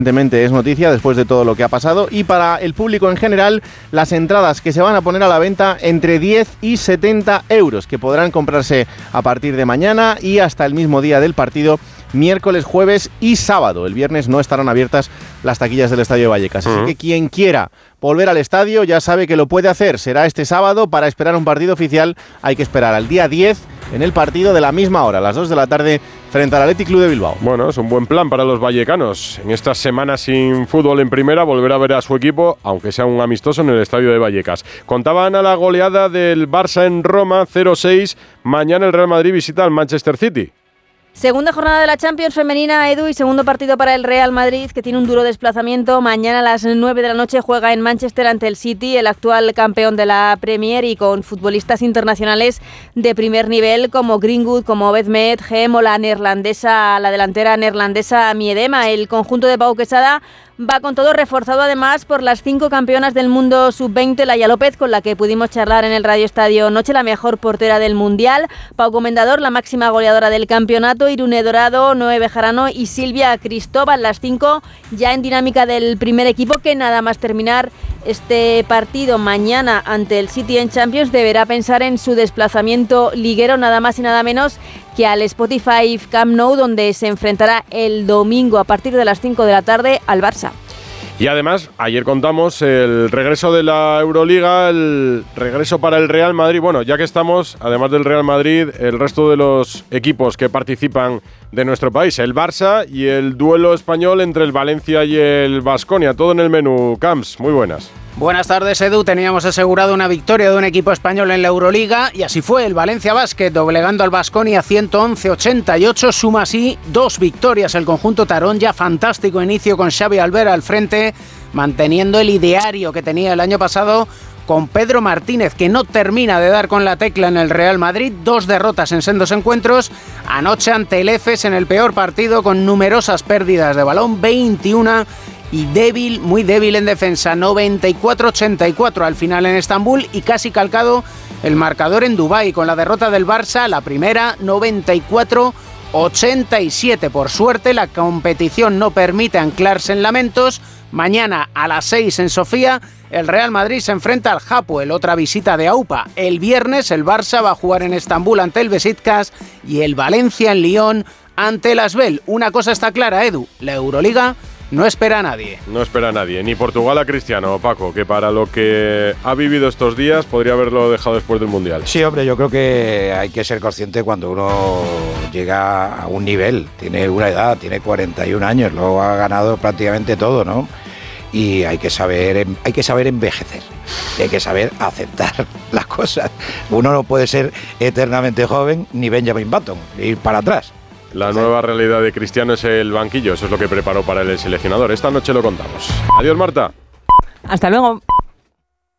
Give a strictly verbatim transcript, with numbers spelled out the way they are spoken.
Evidentemente es noticia después de todo lo que ha pasado, y para el público en general las entradas que se van a poner a la venta entre diez y setenta euros, que podrán comprarse a partir de mañana y hasta el mismo día del partido, miércoles, jueves y sábado. El viernes no estarán abiertas las taquillas del Estadio de Vallecas, así uh-huh. que quien quiera volver al estadio ya sabe que lo puede hacer. Será este sábado. Para esperar un partido oficial hay que esperar al día diez en el partido de la misma hora, a las dos de la tarde, frente al Athletic Club de Bilbao. Bueno, es un buen plan para los vallecanos. En estas semanas sin fútbol en primera, volver a ver a su equipo, aunque sea un amistoso, en el Estadio de Vallecas. Contaban a la goleada del Barça en Roma, cero seis. Mañana el Real Madrid visita al Manchester City. Segunda jornada de la Champions femenina, Edu, y segundo partido para el Real Madrid, que tiene un duro desplazamiento. Mañana a las nueve de la noche juega en Manchester ante el City, el actual campeón de la Premier, y con futbolistas internacionales de primer nivel como Greenwood, como Bedmed, Gem o la neerlandesa, la delantera neerlandesa Miedema. El conjunto de Pau Quesada va con todo, reforzado además por las cinco campeonas del mundo sub veinte, Laia López, con la que pudimos charlar en el Radio Estadio Noche, la mejor portera del Mundial, Pau Comendador, la máxima goleadora del campeonato, Irune Dorado, Noé Bejarano y Silvia Cristóbal, las cinco ya en dinámica del primer equipo, que nada más terminar este partido mañana ante el City en Champions deberá pensar en su desplazamiento liguero, nada más y nada menos que al Spotify Camp Nou, donde se enfrentará el domingo a partir de las cinco de la tarde al Barça. Y además, ayer contamos el regreso de la Euroliga, el regreso para el Real Madrid. Bueno, ya que estamos, además del Real Madrid, el resto de los equipos que participan de nuestro país, el Barça y el duelo español entre el Valencia y el Baskonia. Todo en el menú, Camps. Muy buenas. Buenas tardes, Edu. Teníamos asegurado una victoria de un equipo español en la Euroliga y así fue. El Valencia Basket, doblegando al Baskonia ciento once a ochenta y ocho, suma así dos victorias. El conjunto Tarón, ya fantástico inicio con Xavi Albert al frente, manteniendo el ideario que tenía el año pasado con Pedro Martínez, que no termina de dar con la tecla en el Real Madrid. Dos derrotas en sendos encuentros. Anoche ante el Efes en el peor partido, con numerosas pérdidas de balón, veintiuna, y débil, muy débil en defensa, noventa y cuatro a ochenta y cuatro al final en Estambul, y casi calcado el marcador en Dubái con la derrota del Barça, la primera, noventa y cuatro a ochenta y siete. Por suerte la competición no permite anclarse en lamentos. Mañana a las seis en Sofía el Real Madrid se enfrenta al Hapoel, otra visita de AUPA. El viernes el Barça va a jugar en Estambul ante el Besiktas y el Valencia en Lyon ante el Asbel. Una cosa está clara, Edu, la Euroliga no espera a nadie. No espera a nadie, ni Portugal a Cristiano, Paco, que para lo que ha vivido estos días podría haberlo dejado después del Mundial. Sí, hombre, yo creo que hay que ser consciente cuando uno llega a un nivel, tiene una edad, tiene cuarenta y un años, luego ha ganado prácticamente todo, ¿no? Y hay que saber, hay que saber envejecer, hay que saber aceptar las cosas. Uno no puede ser eternamente joven ni Benjamin Button, ir para atrás. La nueva realidad de Cristiano es el banquillo, eso es lo que preparó para el seleccionador. Esta noche lo contamos. Adiós, Marta. Hasta luego.